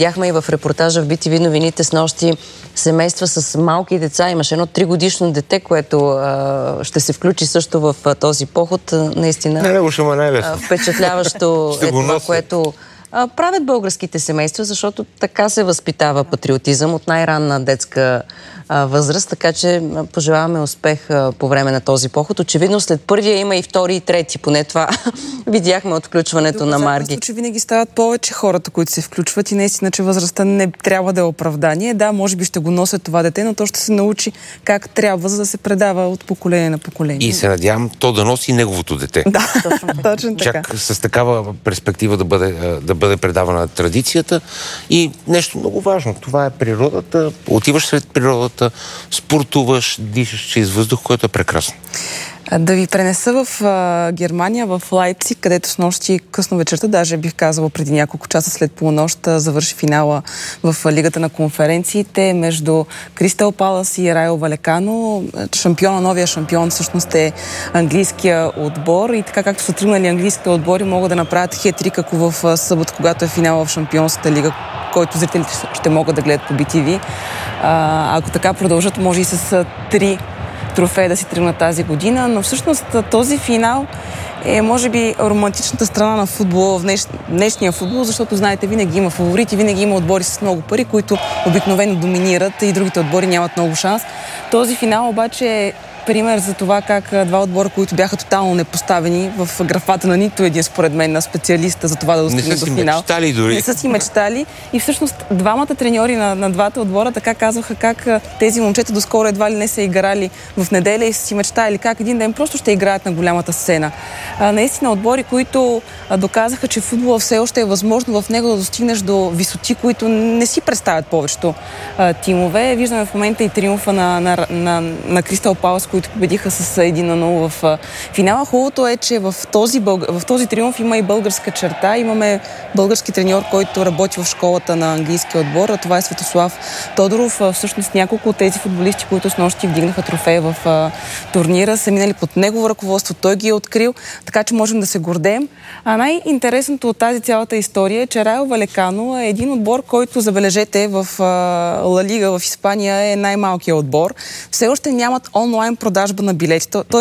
Видяхме и в репортажа в BTV новините с нощи семейства с малки деца. Имаше едно 3-годишно дете, което ще се включи също в този поход. Наистина впечатляващо е това, което правят българските семейства, защото така се възпитава патриотизъм от най-ранна детска възраст, така че пожелаваме успех по време на този поход. Очевидно след първия има и втори и трети, поне това видяхме от включването на Марги. Че винаги стават повече хората, които се включват и наистина, че възрастта не трябва да е оправдание. Да, може би ще го носят това дете, но то ще се научи как трябва, за да се предава от поколение на поколение. И се надявам то да носи неговото дете. Да, точно така. Чак с такава перспектива да бъде предавана традицията. И нещо много важно. Това е природата. Отиваш сред природата, спортуваш, дишаш чрез въздух, който е прекрасно. Да ви пренеса в Германия, в Лайпциг, където с нощи късно вечерта, даже бих казала преди няколко часа след полунощ, завърши финала в Лигата на конференциите между Кристал Палас и Райо Валекано. Новия шампион всъщност е английския отбор и така както са тръгнали английските отбори, могат да направят хет-трик, ако в събота, когато е финал в Шампионската лига, който зрителите ще могат да гледат по BTV. Ако така продължат, може и с 3 трофея да си тръгнат тази година, но всъщност този финал е, може би, романтичната страна на футбола, в днешния футбол, защото, знаете, винаги има фаворити, винаги има отбори с много пари, които обикновено доминират и другите отбори нямат много шанс. Този финал обаче е пример за това как два отбора, които бяха тотално непоставени в графата на нито един, според мен, на специалиста за това да достигне до финал. Мечтали дори. Не са си мечтали. И всъщност двамата треньори на двата отбора така казваха как тези момчета доскоро едва ли не са играли в неделя и са си мечтали как един ден просто ще играят на голямата сцена. Наистина отбори, които доказаха, че футбола все още е възможно в него да достигнеш до висоти, които не си представят повечето тимове. Виждаме в момента и триумфа на Кристал Палас, които победиха с 1-0 в финала. Хубавото е, че в този триумф има и българска черта. Имаме български треньор, който работи в школата на английския отбор. Това е Светослав Тодоров. Всъщност няколко от тези футболисти, които с нощи вдигнаха трофея в турнира, са минали под негово ръководство. Той ги е открил, така че можем да се гордеем. А най-интересното от тази цялата история е, че Райо Валекано е един отбор, който, забележете, в Ла Лига в Испания е най-малкият отбор. Все още нямат онлайн продажба на билети.